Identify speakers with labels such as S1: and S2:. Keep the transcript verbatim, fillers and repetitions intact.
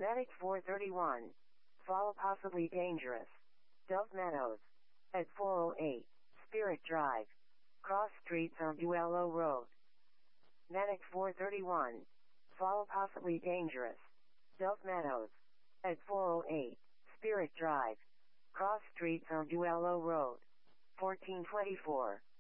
S1: Medic four thirty-one. Fall possibly dangerous. Dove Meadows. At four oh eight. Spirit Drive. Cross streets on Duello Road. Medic four thirty-one. Fall possibly dangerous. Dove Meadows. At four oh eight. Spirit Drive. Cross streets on Duello Road. fourteen twenty-four.